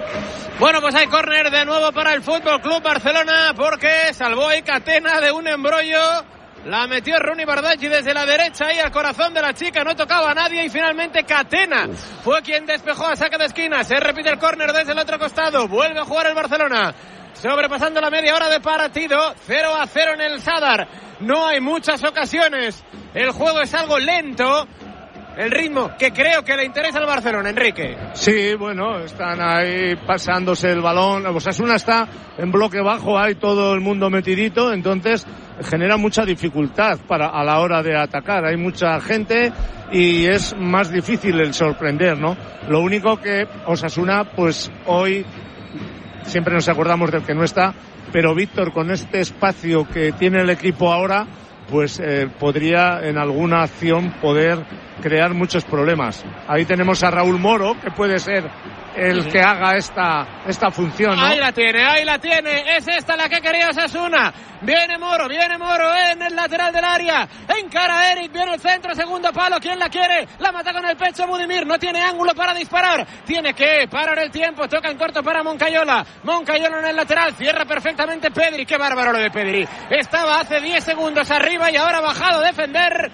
Bueno, pues hay córner de nuevo para el Fútbol Club Barcelona porque salvó ahí Catena de un embrollo. La metió Rooney Bardghji desde la derecha ahí al corazón de la chica, no tocaba a nadie y finalmente Catena Uf. fue quien despejó a saque de esquina. Se repite el córner desde el otro costado, vuelve a jugar el Barcelona. Sobrepasando la media hora de partido, cero a cero en el Sadar. No hay muchas ocasiones, el juego es algo lento. El ritmo que creo que le interesa al Barcelona, Enrique. Sí, bueno, están ahí pasándose el balón. Osasuna está en bloque bajo, hay todo el mundo metidito, entonces genera mucha dificultad para a la hora de atacar. Hay mucha gente y es más difícil el sorprender, ¿no? Lo único que Osasuna, pues hoy siempre nos acordamos del que no está, pero Víctor, con este espacio que tiene el equipo ahora, pues eh, podría en alguna acción poder crear muchos problemas. Ahí tenemos a Raúl Moro, que puede ser el que haga esta esta función, ¿no? Ahí la tiene, ahí la tiene. Es esta la que quería Osasuna. Viene Moro, viene Moro en el lateral del área. Encara a Eric, viene el centro, segundo palo. ¿Quién la quiere? La mata con el pecho Budimir. No tiene ángulo para disparar. Tiene que parar el tiempo. Toca en corto para Moncayola. Moncayola en el lateral. Cierra perfectamente Pedri. Qué bárbaro lo de Pedri. Estaba hace diez segundos arriba y ahora ha bajado a defender.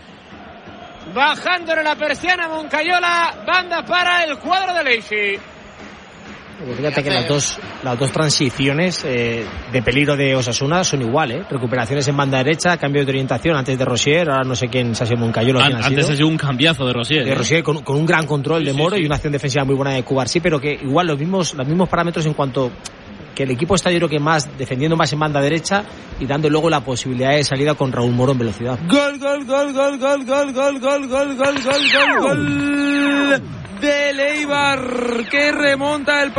Bajándole la persiana Moncayola. Banda para el cuadro de Leixi. Pues fíjate que las dos, las dos transiciones eh, de peligro de Osasuna son igual, ¿eh? Recuperaciones en banda derecha, cambio de orientación antes de Rosier, ahora no sé quién se ha sido Moncayola. An- quién ha antes sido. ha sido un cambiazo de Rosier. De ¿eh? Rosier con, con un gran control Sí, de sí, Moro sí. y una acción defensiva muy buena de Cubarsí, pero que igual los mismos, los mismos parámetros en cuanto que el equipo está yo creo que más defendiendo más en banda derecha y dando luego la posibilidad de salida con Raúl Moro en velocidad. Gol, gol, gol, gol, gol, gol, gol, gol, gol, gol, gol, gol, gol del Eibar. Eibar que remonta el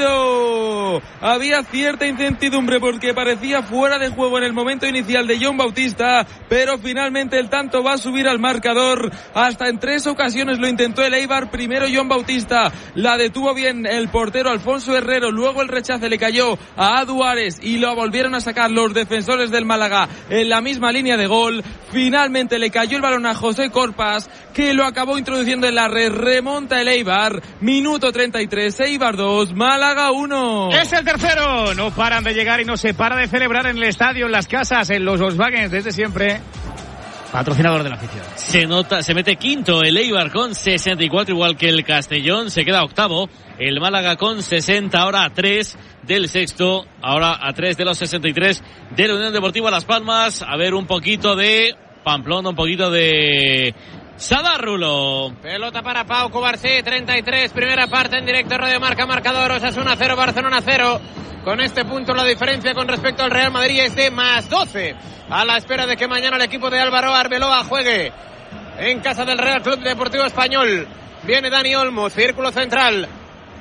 partido. Había cierta incertidumbre porque parecía fuera de juego en el momento inicial de Jon Bautista, pero finalmente el tanto va a subir al marcador. Hasta en tres ocasiones lo intentó el Eibar. Primero Jon Bautista, la detuvo bien el portero Alfonso Herrero, luego el rechace le cayó a Adu Ares y lo volvieron a sacar los defensores del Málaga en la misma línea de gol. Finalmente le cayó el balón a José Corpas, que lo acabó introduciendo en la red. Remonta el Eibar, minuto treinta y tres, Eibar dos, Málaga uno. Es el tercero, no paran de llegar y no se para de celebrar en el estadio, en las casas, en los Volkswagen desde siempre. Patrocinador de la afición. Se nota, se mete quinto el Eibar con sesenta y cuatro, igual que el Castellón, se queda octavo. El Málaga con sesenta, ahora a tres del sexto, ahora a tres de los sesenta y tres de la Unión Deportiva Las Palmas. A ver un poquito de Pamplona, un poquito de Sadarrulo. Pelota para Pau Cubarsí, treinta y tres, primera parte en directo, Radio Marca, marcador, Osasuna cero, Barcelona cero. Con este punto la diferencia con respecto al Real Madrid es de más doce. A la espera de que mañana el equipo de Álvaro Arbeloa juegue en casa del Real Club Deportivo Español. Viene Dani Olmo, círculo central.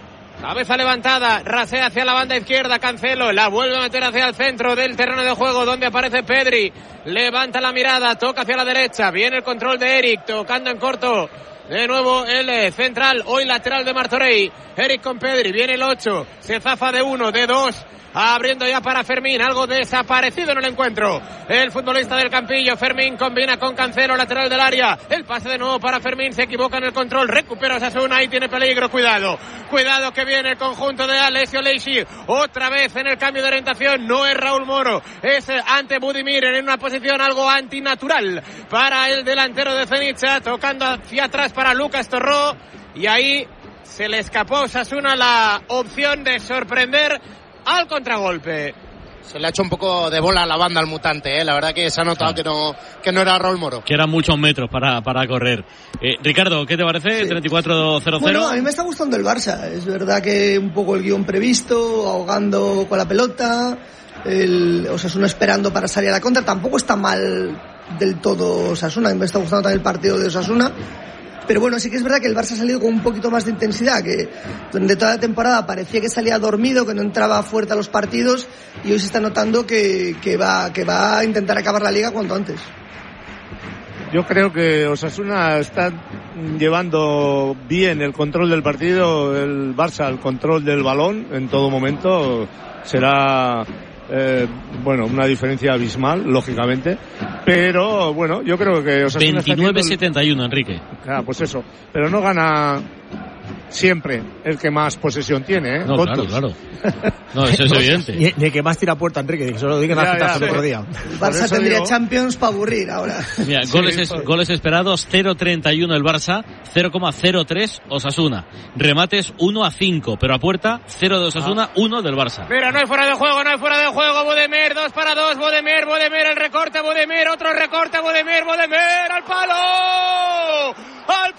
Cabeza levantada, rasea hacia la banda izquierda, Cancelo, la vuelve a meter hacia el centro del terreno de juego donde aparece Pedri. Levanta la mirada, toca hacia la derecha, viene el control de Eric, tocando en corto. De nuevo el central, hoy lateral de Martorell. Eric con Pedri, viene el ocho, se zafa de uno, de dos, abriendo ya para Fermín, algo desaparecido en el encuentro. El futbolista del Campillo, Fermín combina con Cancelo, lateral del área. El pase de nuevo para Fermín, se equivoca en el control, recupera Osasuna y tiene peligro, cuidado. Cuidado que viene el conjunto de Alessio Leishi, otra vez en el cambio de orientación, no es Raúl Moro, es ante Budimir en una posición algo antinatural para el delantero de Zenitsa, tocando hacia atrás para Lucas Torró, y ahí se le escapó a Osasuna la opción de sorprender al contragolpe. Se le ha hecho un poco de bola a la banda al mutante, ¿eh? La verdad que se ha notado que no que no era Raúl Moro. Que eran muchos metros para, para correr. Eh, Ricardo, ¿qué te parece? Sí. treinta y cuatro cero cero. Bueno, a mí me está gustando el Barça. Es verdad que un poco el guión previsto, ahogando con la pelota, el Osasuna esperando para salir a la contra. Tampoco está mal del todo Osasuna. A mí me está gustando también el partido de Osasuna. Pero bueno, sí que es verdad que el Barça ha salido con un poquito más de intensidad, que durante toda la temporada parecía que salía dormido, que no entraba fuerte a los partidos, y hoy se está notando que, que, va, que va a intentar acabar la liga cuanto antes. Yo creo que Osasuna está llevando bien el control del partido, el Barça el control del balón en todo momento. Será Eh, bueno, una diferencia abismal, lógicamente, pero bueno, yo creo que Osasuna veintinueve setenta y uno, Enrique. Ah, pues eso, pero no gana siempre el que más posesión tiene, ¿eh? No, claro, claro. No, eso es evidente. Ni, ni el que más tira puerta, Enrique, que solo diga más el otro día. El Barça tendría digo... Champions para aburrir ahora. Mira, goles, sí, es, goles esperados, cero coma treinta y uno el Barça, cero coma cero tres Osasuna. Remates uno a cinco, pero a puerta cero de Osasuna, ah. uno del Barça. Mira, no hay fuera de juego, no hay fuera de juego. Bodemir, dos para dos, Bodemir, Bodemir, el recorte, Bodemir, otro recorte, Bodemir, Bodemir, al palo, al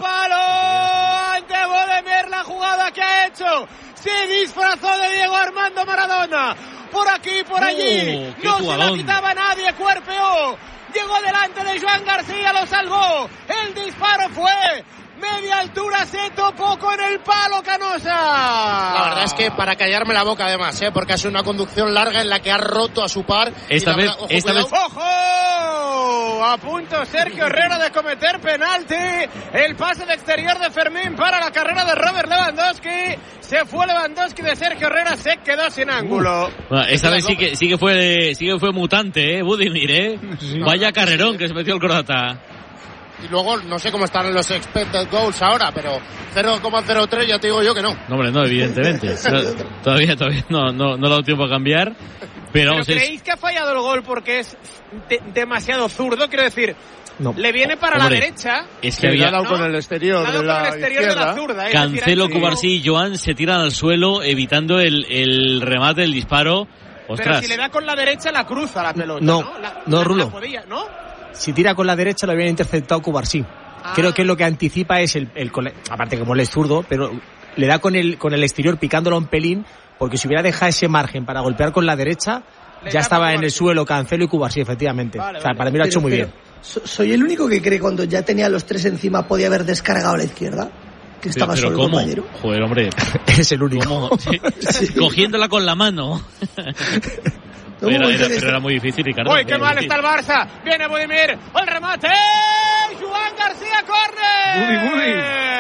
palo, ante Bodemir la jugada que ha hecho. Se disfrazó de Diego Armando Maradona. Por aquí, por allí. Oh, no jugadón. Se la quitaba nadie. Cuerpeó. Llegó delante de Joan García. Lo salvó. El disparo fue media altura. Se topó con el palo Canosa. La verdad es que para callarme la boca además, ¿eh? Porque ha sido una conducción larga en la que ha roto a su par. Esta vez, verdad, ojo, esta vez. ¡Ojo! A punto Sergio Herrera de cometer penalti. El pase de exterior de Fermín para la carrera de Robert Lewandowski. Se fue Lewandowski de Sergio Herrera, se quedó sin ángulo. Uh, bueno, esta vez sí que, sí que fue, sí que fue mutante, eh, Budimir, eh. Sí. Vaya carrerón que se metió el croata. Y luego no sé cómo están los expected goals ahora, pero cero coma cero tres ya te digo yo que no. No, hombre, no, evidentemente. No, todavía todavía no, no, no le ha dado tiempo a cambiar. Pero, ¿Pero creéis es... que ha fallado el gol porque es de, demasiado zurdo? Quiero decir, no. le viene para Hombre, la derecha. Es que había dado con el exterior, de la, con el exterior de la zurda. Cancelo, Cubarsí y Joan se tiran al suelo evitando el, el remate, el disparo. Ostras. Pero si le da con la derecha la cruza la pelota, ¿no? No, la, no, la, Rulo. La podía, ¿no? Si tira con la derecha lo había interceptado Cubarsí. Ah. Creo que lo que anticipa es el, el, el aparte que como él es zurdo, pero le da con el con el exterior picándolo un pelín, porque si hubiera dejado ese margen para golpear con la derecha, le ya estaba en el suelo Cancelo y Cubarsí, efectivamente. Vale, o sea, vale. Para mí lo ha hecho muy pero, bien. ¿Soy el único que cree cuando ya tenía los tres encima podía haber descargado a la izquierda? que estaba pero, pero solo el ¿cómo? compañero. Joder, hombre. Es el único. Sí. Sí. Cogiéndola con la mano. Pero era, era, pero era muy difícil, Ricardo. Uy, qué mal difícil. Está el Barça. Viene Budimir. El remate. Joan García, córner. Budi, Budi.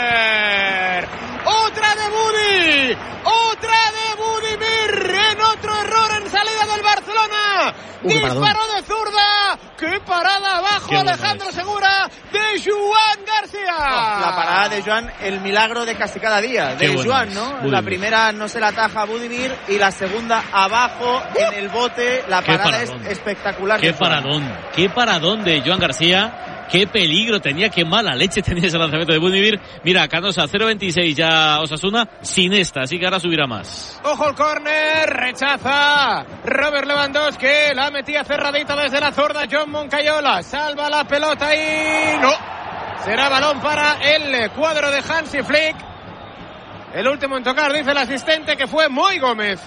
Otra de Budi. Otra de Budimir. En otro error en salida del Barcelona. Uh, Disparó de zurda. ¡Qué parada abajo! Qué Alejandro Segura de Joan García. Oh, la parada de Joan, el milagro de casi cada día. De bueno Joan, ¿no? Budimir. La primera no se la ataja a Budimir y la segunda abajo en el bote. La parada es espectacular. ¡Qué paradón! ¡Qué paradón de Joan García! ¡Qué peligro tenía! ¡Qué mala leche tenía ese lanzamiento de Budimir! Mira, Canosa, cero veintiséis ya Osasuna, sin esta, así que ahora subirá más. ¡Ojo el córner! ¡Rechaza! Robert Lewandowski, la metía cerradita desde la zurda, John Moncayola, salva la pelota y... ¡no! Será balón para el cuadro de Hansi Flick. El último en tocar, dice el asistente, que fue Moy Gómez.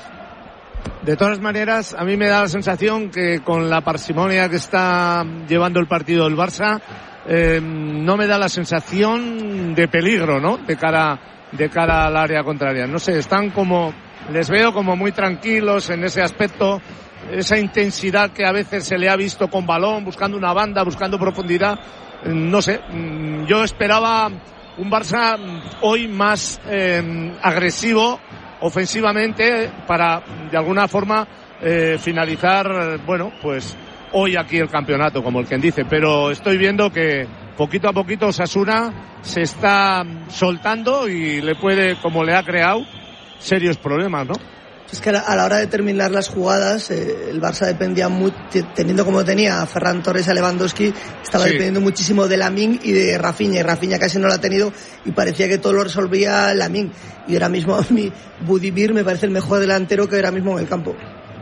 De todas maneras, a mí me da la sensación que con la parsimonia que está llevando el partido del Barça, eh, no me da la sensación de peligro, ¿no? De cara, de cara al área contraria. No sé, están como, les veo como muy tranquilos en ese aspecto, esa intensidad que a veces se le ha visto con balón, buscando una banda, buscando profundidad. No sé, yo esperaba un Barça hoy más eh, agresivo ofensivamente para de alguna forma eh, finalizar, bueno, pues hoy aquí el campeonato, como el quien dice, pero estoy viendo que poquito a poquito Osasuna se está soltando y le puede, como le ha creado, serios problemas, ¿no? Es que a la hora de terminar las jugadas, eh, el Barça dependía mucho, teniendo como tenía a Ferran Torres y a Lewandowski, estaba sí. dependiendo muchísimo de Lamine y de Rafinha, y Rafinha casi no lo ha tenido y parecía que todo lo resolvía Lamine. Y ahora mismo a mí Budimir me parece el mejor delantero que ahora mismo en el campo.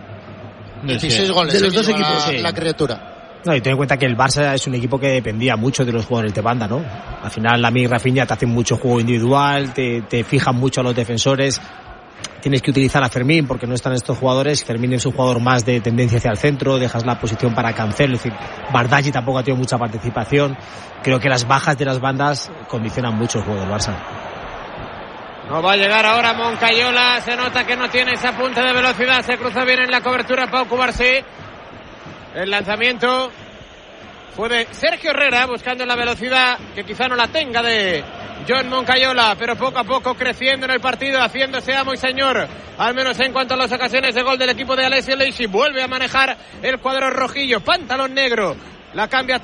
dieciséis goles de los dos equipos. La, sí. la criatura. No, y ten en cuenta que el Barça es un equipo que dependía mucho de los jugadores de banda, ¿no? Al final Lamine y Rafinha te hacen mucho juego individual, te, te fijan mucho a los defensores. Tienes que utilizar a Fermín porque no están estos jugadores. Fermín es un jugador más de tendencia hacia el centro, dejas la posición para Cancelo, es decir, Bardaghi tampoco ha tenido mucha participación. Creo que las bajas de las bandas condicionan mucho el juego del Barça. No va a llegar ahora Moncayola, se nota que no tiene esa punta de velocidad, se cruza bien en la cobertura Pau Cubarsí. El lanzamiento fue de Sergio Herrera, buscando la velocidad que quizá no la tenga de John Moncayola, pero poco a poco creciendo en el partido, haciéndose amo y señor, al menos en cuanto a las ocasiones de gol del equipo de Alessio Leixi. Vuelve a manejar el cuadro rojillo, pantalón negro, la cambia